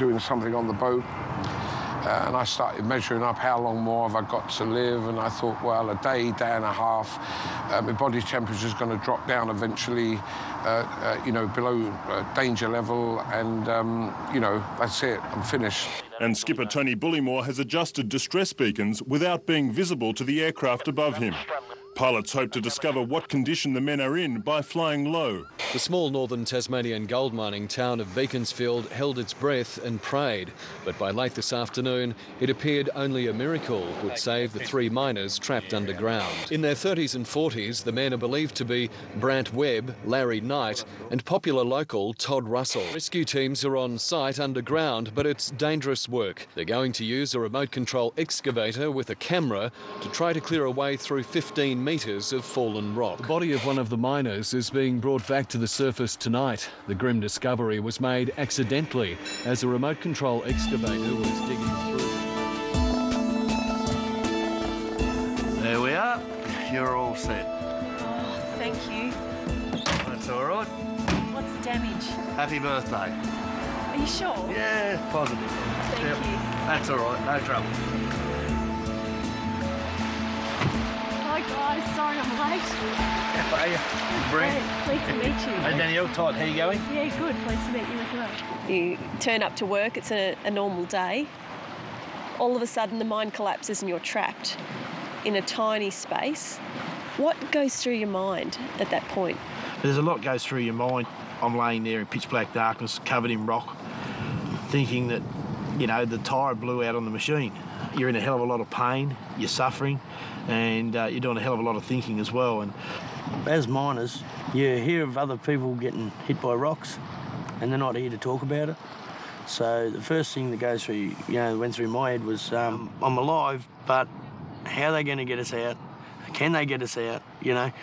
doing something on the boat. And I started measuring up how long more have I got to live, and I thought, well, a day, day and a half, my body temperature's going to drop down eventually, you know, below danger level, and, you know, that's it, I'm finished. And skipper Tony Bullimore has adjusted distress beacons without being visible to the aircraft above him. Pilots hope to discover what condition the men are in by flying low. The small northern Tasmanian gold mining town of Beaconsfield held its breath and prayed, but by late this afternoon it appeared only a miracle would save the 3 miners trapped underground. In their 30s and 40s, the men are believed to be Brant Webb, Larry Knight and popular local Todd Russell. Rescue teams are on site underground, but it's dangerous work. They're going to use a remote control excavator with a camera to try to clear a way through 15 metres of fallen rock. The body of one of the miners is being brought back to the surface tonight. The grim discovery was made accidentally as a remote control excavator was digging through. There we are. You're all set. Oh, thank you. That's all right. What's the damage? Happy birthday. Are you sure? Yeah, positive. Thank you. That's all right. No trouble. Hi guys, sorry I'm late. How are you? Brent. Pleased to meet you. Hey Danielle, Todd, how you going? Yeah, good. Pleased to meet you as well. You turn up to work, it's a normal day. All of a sudden the mine collapses and you're trapped in a tiny space. What goes through your mind at that point? There's a lot goes through your mind. I'm laying there in pitch black darkness, covered in rock, thinking that, you know, the tyre blew out on the machine. You're in a hell of a lot of pain, you're suffering, and you're doing a hell of a lot of thinking as well. And as miners, you hear of other people getting hit by rocks, and they're not here to talk about it. So the first thing that goes through, you know, went through my head was, I'm alive, but how are they going to get us out? Can they get us out? You know,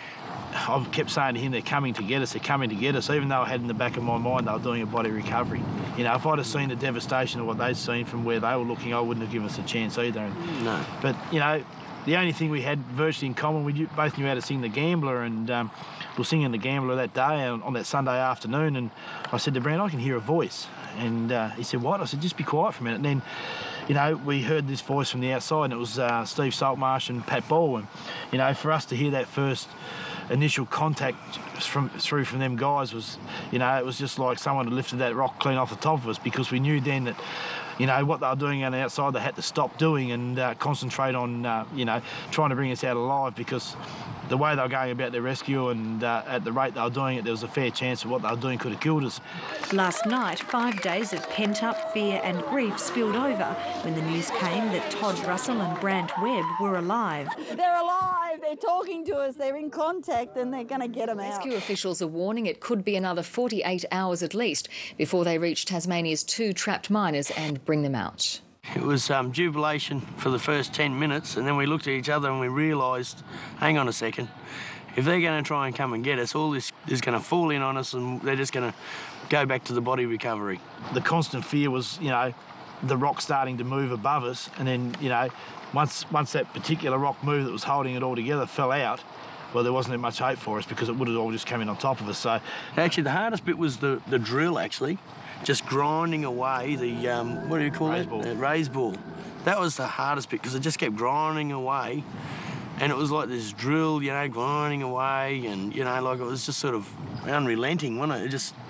I kept saying to him, they're coming to get us, they're coming to get us, even though I had in the back of my mind they were doing a body recovery. You know, if I'd have seen the devastation of what they'd seen from where they were looking, I wouldn't have given us a chance either. And, no. But, you know, the only thing we had virtually in common, we both knew how to sing The Gambler, and we were singing The Gambler that day on that Sunday afternoon, and I said to Brent, I can hear a voice. And he said, what? I said, just be quiet for a minute. And then, you know, we heard this voice from the outside, and it was Steve Saltmarsh and Pat Ball. And, you know, for us to hear that first initial contact through from them guys was, you know, it was just like someone had lifted that rock clean off the top of us, because we knew then that, you know, what they were doing on the outside they had to stop doing and concentrate on, you know, trying to bring us out alive, because the way they were going about their rescue and at the rate they were doing it, there was a fair chance that what they were doing could have killed us. Last night, 5 days of pent-up fear and grief spilled over when the news came that Todd Russell and Brant Webb were alive. They're alive, they're talking to us, they're in contact, and they're going to get them out. Rescue officials are warning it could be another 48 hours at least before they reach Tasmania's 2 trapped miners and bring them out. It was jubilation for the first 10 minutes, and then we looked at each other and we realised, hang on a second, if they're going to try and come and get us, all this is going to fall in on us and they're just going to go back to the body recovery. The constant fear was, you know, the rock starting to move above us, and then, you know, once that particular rock moved that was holding it all together fell out, well, there wasn't much hope for us, because it would have all just come in on top of us. So actually, the hardest bit was the drill, actually. Just grinding away the, what do you call it? Raise ball. That was the hardest bit, because it just kept grinding away. And it was like this drill, you know, grinding away, and, you know, like it was just sort of unrelenting, wasn't it?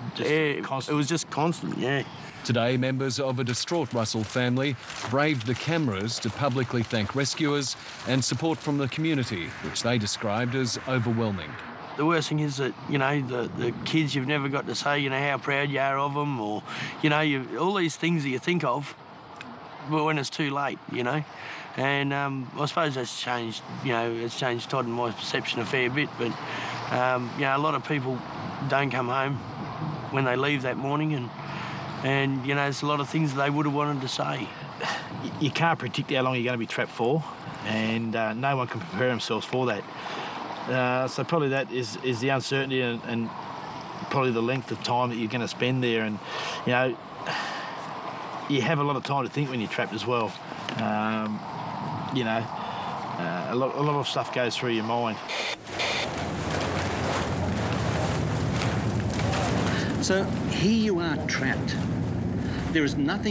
It was just constant, yeah. Today, members of a distraught Russell family braved the cameras to publicly thank rescuers and support from the community, which they described as overwhelming. The worst thing is that, you know, the kids, you've never got to say, you know, how proud you are of them, or, you know, all these things that you think of, but when it's too late, you know. And I suppose that's changed, you know, it's changed Todd and my perception a fair bit, but, you know, a lot of people don't come home when they leave that morning, and you know, there's a lot of things they would have wanted to say. You can't predict how long you're going to be trapped for, and no one can prepare themselves for that. So probably that is the uncertainty and probably the length of time that you're going to spend there. And, you know, you have a lot of time to think when you're trapped as well. You know, a lot of stuff goes through your mind. So here you are trapped. There is nothing